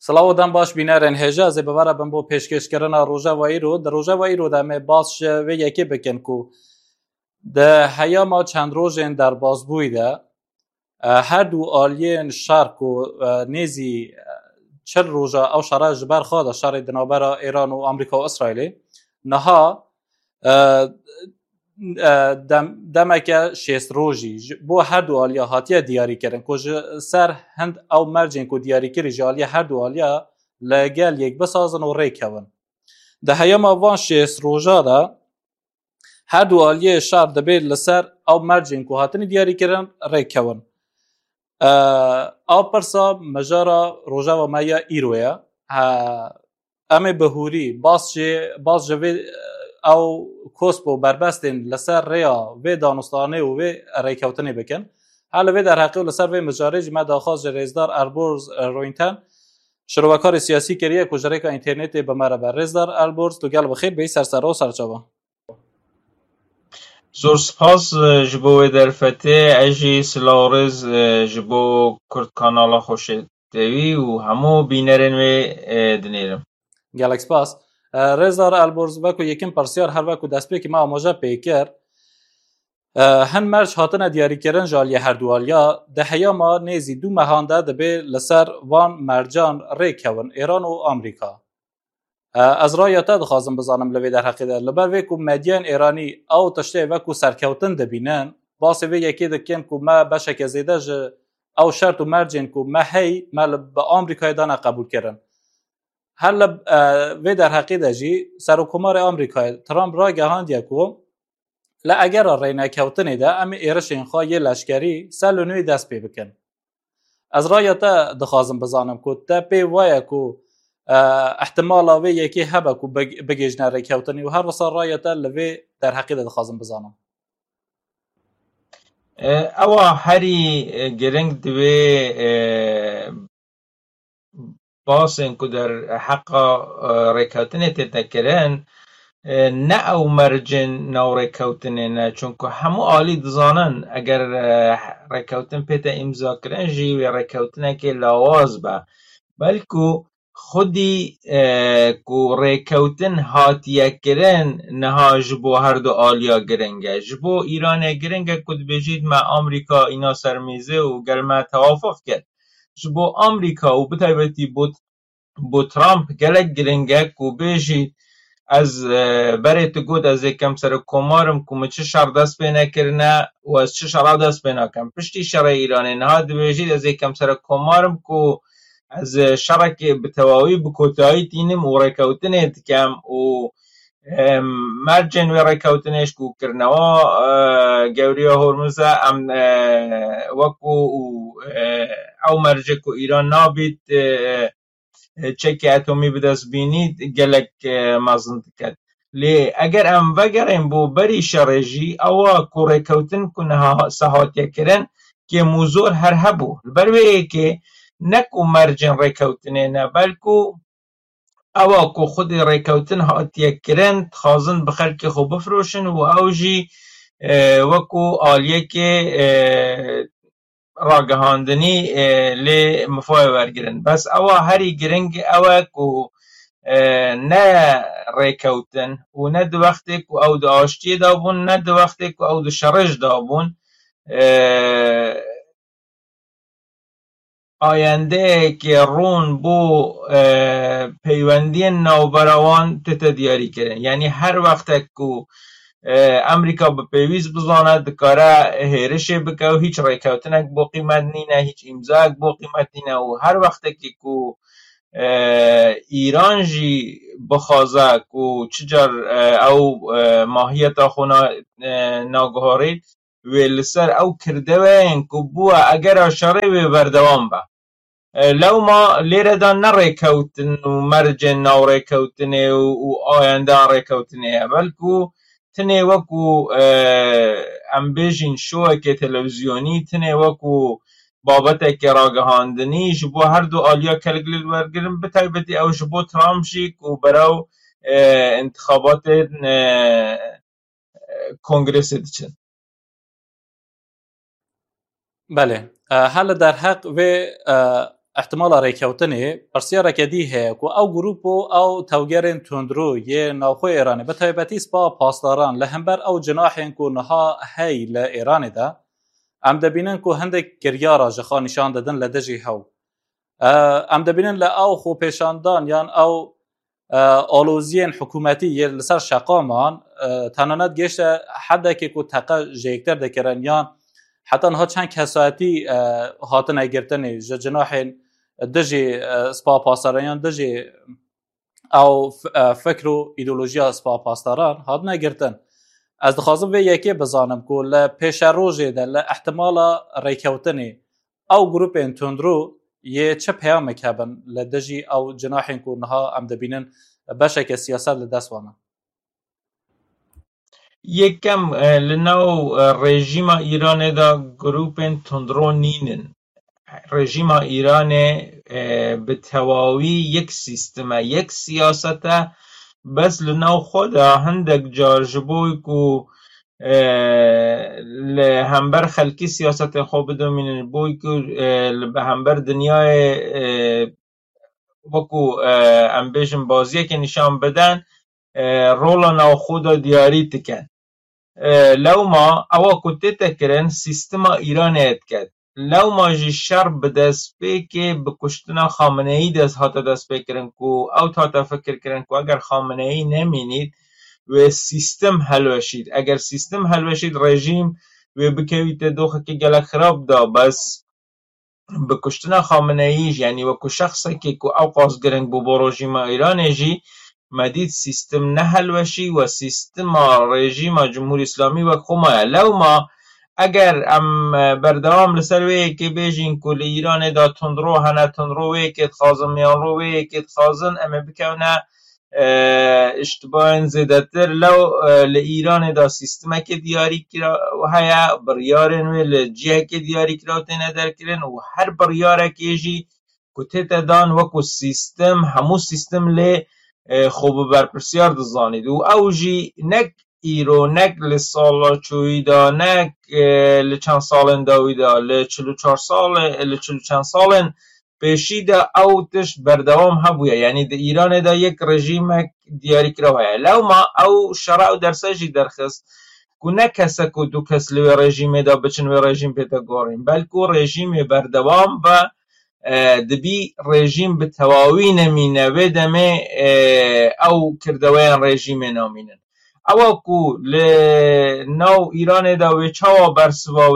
سلاو دم باش بینرن هجا از ببره بم بو پیشکش کردن روژاوایی رو در روژاوایی رو دم باز و یکی بکن کو ده هیا ما چند روزن در بازبوی ده هر دو آلیین شرق و نیزی چل روژا او شرع جبر خواه شرع دنابر ایران و امریکا و اسرائیل نها دمک شیست روژی بو هر دو آلیا هاتیه دیاری کردن که سر هند او مرجین که دیاری کردی جالیا هر دو آلیا لگل یک بسازن و ری کون ده هیام وان شیست روژا ده هر دو آلیه شهر دبیر لسر او مرجین که هاتنی دیاری کردن ری کون او پرسا مجارا روژا و مایا ایرویا امه بهوری باز جوی او کوسپو بربستن لسر ریا و دانستانه و ریکوتنی بکن حالا و در حقیقت لسر و مجارج ما داخاز رزدار البرز روینتن شروعکار سیاسی کریه کجره که اینترنت به مرا بر رزدار البرز تو گل بخیر به سرسرا و سرچاوا زور سپاس جبو درفته اجی سلارز جبو کرد کانالا خوشه دوی و همو بینرن و دنیرم گلکس پاس رزدار البرز وکو یکم پرسیار هر وکو دست که ما آماجه پیکر هن مرج هاتنه دیاری کردن جالی هر دوالیا ده هیاما نیزی دو مهانده دبی لسر وان مرجان ری کون ایران و آمریکا از رایتا دخوازم بزانم لوی در حقیقه لبر ویکو مدین ایرانی او تشتی وکو سرکوتن دبینن باسی وی یکی دکن که ما بشک زیده جه او شرط و مرجین که ما هی ما با آمریکای دانه قبول کردن هل وی در حقیقه جی سرکمار آمریکای ترامپ را گهاند یکو لا اگر رینا کوتنی ده امی ایرشین خواه یه لشکری سلونوی دست پی بکن از رایتا دخوازم بزانم که تا پی وایه که احتمالا وی یکی هبه که بگیجنه ری کوتنی و هر وصال رایتا لوی در حقیقه دخوازم بزانم او هری گرنگ دوی باسن که در حق ریکاتنی تتکرن نه او مرجن نو ریکوتنی نه چونکه همو آلی دزانن اگر ریکوتن پیتا امضا کرن جی و ریکوتنه که لاواز با بلکو خودی کو ریکوتن هاتیه کرن نها جبو هر دو آلیا گرنگه جبو ایران گرنگه کد بجید ما آمریکا اینا سرمیزه و گرمه توافق کرد جبو آمریکا و بطایبتی بو ترامپ گلک گرنگه کو بجید از برای تو گود از یکم سر کمارم که چه شر دست بینه کرنه و از چه شر دست بینه کم پشتی شر ایرانی نها دویجید از یکم سر کمارم که از شرک بتواوی بکوتایی تینم و ریکوتنه کم و مرجن و ریکوتنش کو کرنوا گوریا هرمزه ام وکو او مرجع کو ایران نابید چک اتمی بدست بینید گلک مازند کرد لی اگر ام وگرین بو بری شرجی او کو ریکوتن کنها سهاتیا کرن که موزور هر هبو بروی که نکو مرجن ریکوتنه نه بلکو او کو خود ریکوتن هاتیا کرن خازن بخل که خو بفروشن و اوجی وکو آلیه که راگهاندنی لی مفای ورگرن بس او هری گرنگ او کو نه ریکوتن و نه دو وقتی کو او دو آشتی دابون نه دو وقتی کو او دو شرج دابون آینده که رون بو پیوندی نوبروان تت دیاری کرن یعنی هر وقت که امریکا به پیویز بزاند دکاره هیرش بکه و هیچ ریکوتنک بو قیمت نینه هیچ امزاک بو قیمت نینه و هر وقت که ایران جی بخوازه که چجر او ماهیت خونا ناگهارید ویلسر او کرده وین که بو اگر اشاره وی بردوان با لو ما لیره دا نریکوتن و مرجن نو ریکوتنه و آینده ریکوتنه بلکو تنه وکو ام بیجین شوه که تلویزیونی تنه وکو بابت که راگهاندنی جبو هر دو آلیا کلگلیل ورگرم بتایبتی او جبو ترامپ جی که براو انتخابات کنگرس دیچن بله حالا در حق و احتمال ریکوتنی پرسیار کدی هه کو او گروپ او توگرین تندرو یه ناخو ایرانی به تایبتی سپا پاسداران لهمبر او جناحین کو نها هی ل ایرانی ده ام دبینن کو هندک گریارا جخا نشان دادن لدجی هو ام دبینن ل او خو پیشاندان یان او آلوزین حکومتی یه لسر شقامان تنانت گشت حد که کو تقا جیکتر دکرن یان حتی انها چند کساتی هاتن اگرتنی جناحین دجی سپا پاسداران دجی او فکر و ایدئولوژیا سپا پاسداران هاتن اگرتن از دخوازم و یکی بزانم که لپیش روژه ده لاحتمال ریکوتنی او گروپ انتوندرو یه چه پیام کبن لدجی او جناحین که اونها ام دبینن بشک سیاست لدستوانه یکم لنو رژیم ایران دا گروپ تندرو نینن رژیم ایران به تواوی یک سیستم یک سیاست بس لنو خدا هندک جارجبوی کو لهمبر خلکی سیاست خوب دومینن بوی کو لهمبر دنیای وکو امبیشن بازیه که نشان بدن رولا نو خدا دیاری تکن لو ما اوا کتی تکرن سیستم ایران اید کد لو ما جی شر بدست بی که بکشتنا خامنه ای دست هاتا دست بکرن کو او تا فکر کرن کو اگر خامنه ای نمینید و سیستم حلوشید اگر سیستم حلوشید رژیم و بکویت دوخه که گلک خراب دا بس بکشتنا خامنه ایش یعنی وکو شخصی که کو او قاس گرنگ بو رژیم ایران جی مدید سیستم نه حلوشی و سیستم رژیم جمهوری اسلامی و خمایه لو ما اگر ام بردوام لسر وی که بیجین کل ایران دا تندرو هنه تندرو وی که تخازن میان رو وی که تخازن اما بکونه اشتباهن زیدتر لو لإيران دا سیستم که دیاری کرا و هیا بریارن و لجیه که دیاری کرا و تینه در کرن و هر بریاره که یجی کتت دان وکو سیستم همو سیستم لی خوب برپرسیار دزانید و اوجی نک ایرو نک لسالا چوی دا نک لچند سالن داوی دا ل44 سال ل40 سالن پیشی دا او تش بردوام هبویه یعنی دا ایران دا یک رژیم دیاری کروه لو ما او شرع درسجی درخست که نه کسا که دو کس لوی رژیم دا بچن و رژیم پیدا گوریم بلکه رژیم بردوام و دبی رژیم به تواوی نمینه و دمه او کردوین رژیم نامینن او که لنو ایران دا و چاوا برسوا و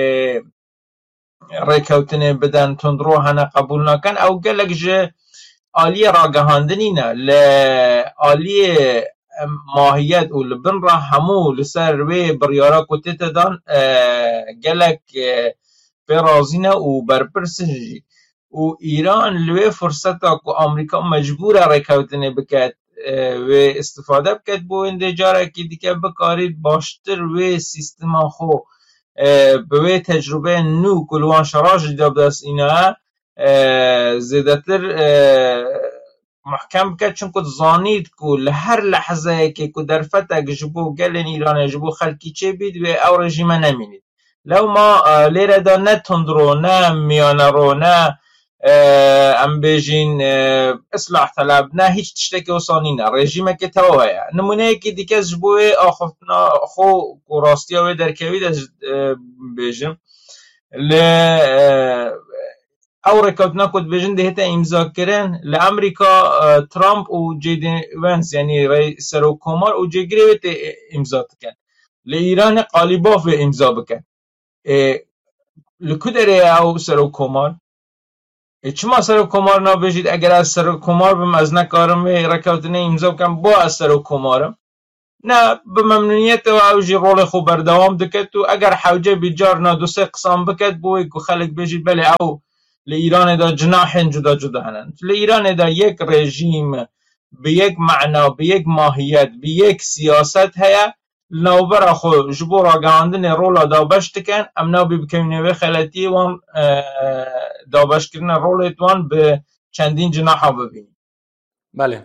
ریکوتنه بدن تندرو هنه قبول نکن او گلک جه آلی راگهاندنی نه لآلی ماهیت و لبن را همو لسر وی بریارا کتت دان گلک فرازینه و برپرسنجی و ایران لوی فرصتا که امریکا مجبور ریکوتنه بکد و استفاده بکد بو اندجاره که دیگه بکارید باشتر و سیستما خو به تجربه نو کلوان شراج دیاب دست اینا زیادتر محکم بکد چون که زانید که لهر لحظه که در فتح جبو گلن ایران جبو خلکی چه بید و او رژیم نمینید لو ما لیره دا نه تندرو نه میانه رو نه ام بیجین اصلاح طلب نه هیچ تشتکی وصانی نه رژیمه که تواهیه نمونه که دیگه جبوه آخفتنا خو راستیا و درکوید از بیجیم او رکوتنا کد بیجن دهتا امضا کرن لامریکا ترامپ و جیدن وانس یعنی رئیس سروکومار و جگریویت امضا تکن لإیران قالیباف امضا بکن لکدره او سروکومار چما سروکومار نابجید اگر از سروکومار بم از نکارم رکوتنه امضا بکن با از سروکومارم نه به ممنونیت و اوجی رول خوب بردوام دکت و اگر حوجه بیجار نا دو سه قسام بکت بوی که خلق بجید بله او لإیران دا جناحن جدا جدا هنن لإیران دا یک رژیم به یک معنا به یک ماهیت به یک سیاست هیا نوبر خو جبو راگاندن رولا دابش تکن امنا بکنه و خلطی وان دابش کردن رولت وان به چندین جناحا ببینیم بله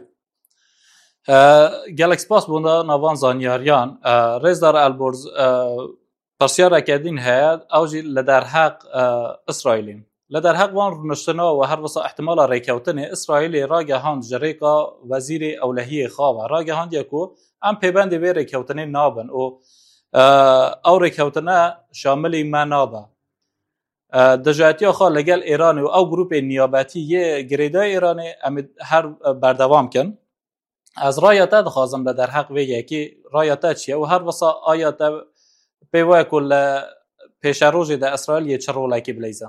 گلکس پاس بونده نوان زانیاریان رزدار البرز پرسیار اکدین هید اوجی لدر حق اسرائیلین لدر حق وان رونشتنا و هر وصا احتمال ریکوتن اسرائیل راگهاند جریقا وزیر اولهی خواه راگهاند یکو ام پیبند وی ریکوتن نابن او ریکوتن شامل ما نابه دجاتی خواه لگل ایران و او گروپ نیابتی یه گریده ایرانی هر بردوام کن از رایتا دخوازم لدر حق وی یکی رایتا چیه و هر وصا آیاتا پیوه کل پیش روژی ده اسرائیل یه چه رولکی بلیزه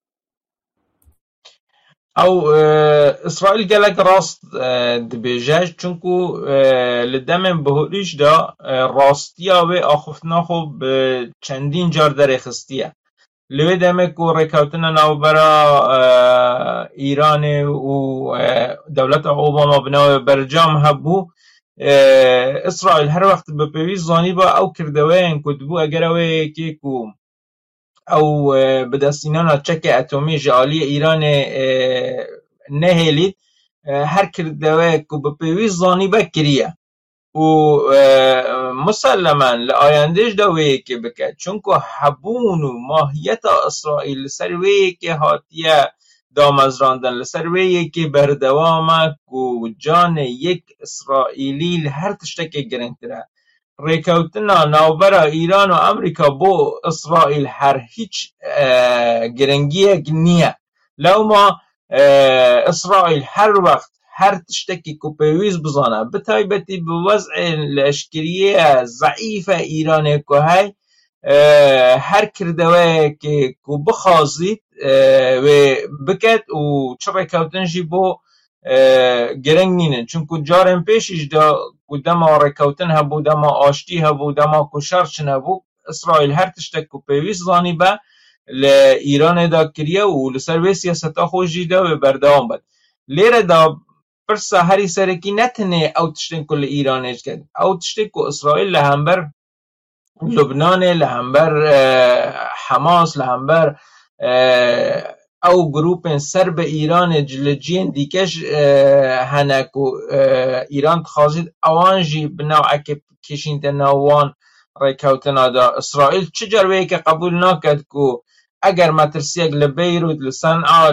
او اسرائیل گلک راست دبیجه چونکو لدم بهوریش دا راستیا و آخفتنا خوب چندین جار در خستیه لوی دمه کو ریکوتنا ناو برا ایران و دولت اوباما بناو برجام هبو اسرائیل هر وقت به پیویز زانی با او کردوین کدبو اگر اوی که کو او بدستینان چک اتمی جالی ایران نهیلید هر کردوه که به پیویز زانی بکریه و مسلما لآیندهش دوی که بکد چونکه حبون و ماهیت اسرائیل لسروی که هاتیه دامزراندن لسروی که بردوامه و جان یک اسرائیلی هر تشتک گرنگتره ریکوتنا ناوبرا ایران و امریکا بو اسرائیل هر هیچ گرنگیه نیه لو ما اسرائیل هر وقت هر تشتکی که پیویز بزانه بتایبتی به وضع لشکریه ضعیف ایران که های هر کردوه که بخوازید و بکد و چه ریکوتنجی بو گرنگ نینه چونکه جارم پیشش دا دما ریکوتن هبو دما آشتی هبو دما کشارچن هبو اسرائیل هر تشتک که پیویز زانی با لإيران دا کریه و لسر وی سیاستا خوشی دا و بردوام بد لیر دا پرسا هری سرکی نتنه او تشتن کل ایرانش کد او تشتن که اسرائیل لهمبر لبنان لهمبر حماس لهمبر او گروپ سرب ایران جلجین دیکش هنک و ایران تخوازید اوانجی بنوع که کشین تنوان ریکوتنا دا اسرائیل چه جروه که قبول نکد که اگر مترسیگ لبیروت لصنعا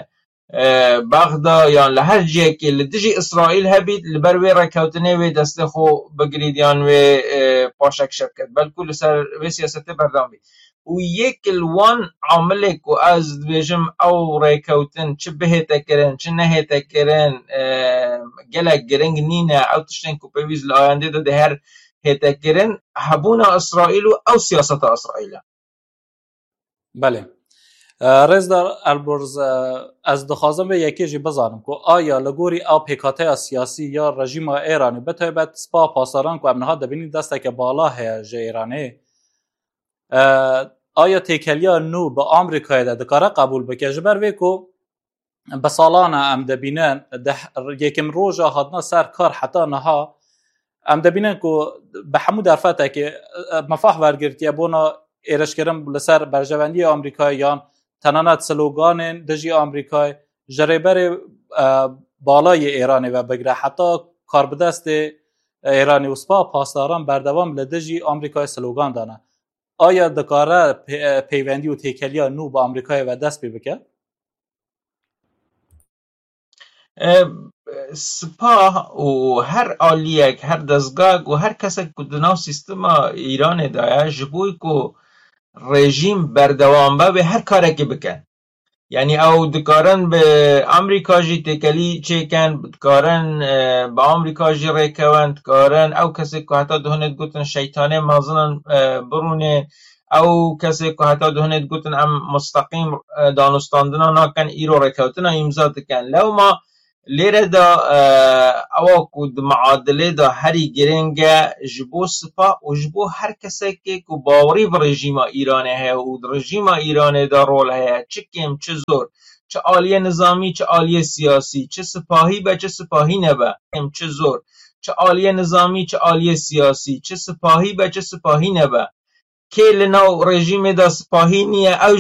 لبغدا یا لهر جیه که لدجی اسرائیل هبید لبروی ریکوتنه وی دست خو بگرید یان وی پاشک شب کد بلکو لسر وی سیاسته بردام بید و یک الوان عامله که از بیجم او ریکوتن چه بهتا کرن چه نهتا کرن گلک گرنگ نینه او تشتن که پیویز لآینده ده هر هتا کرن حبونا اسرائیل و او سیاست اسرائیل. بله رزدار البرز از دخوازم به یکی جی بزانم که آیا لگوری او پیکاته سیاسی یا رژیم ایرانی بتایبت سپا پاساران که امنها دبینی دسته که بالا ہے جه ایرانی آیا تیکلیا نو به آمریکای ده دکاره قبول بکه جبر وی که بسالانه ام دبینن یکم روژا هادنا سر کار حتی نها ام دبینن که به همو درفته که مفاح ورگرتیه بونا ایرش کرم لسر برجواندی آمریکاییان تنانت سلوگان دجی آمریکای جریبر بالای ایرانی و بگره حتی کار بدست ایرانی و سپا پاسداران بردوام لدجی آمریکای سلوگان دانه آیا دکاره پیوندی و تیکلیا نو با آمریکای و دست بکه؟ سپاه و هر آلیک هر دستگاه و هر کسی که دناو سیستم ایران دایه جبوی که رژیم بردوام به هر کاری که بکن یعنی او دکارن به آمریکا جی تکلی چیکن دکارن به آمریکا جی ریکوان دکارن او کسی که حتی دهنت گوتن شیطانه مازنن برونه او کسی که حتی دهنت گوتن ام مستقیم دانستاندنا ناکن ایرو ریکوتنا امضا دکن لو ما لیره دا او کود معادله دا هری گرنگه جبو سپا و جبو هر کسی که باوری و رژیم ایرانه ہے و رژیم ایرانه دا رول ہے چه کم چه زور چه عالیه نظامی چه عالیه سیاسی چه سپاهی با چه سپاهی نبا کم چه زور چه عالیه نظامی چه عالیه سیاسی چه سپاهی با چه سپاهی نبا که لناو رژیم دا سپاهی نیه او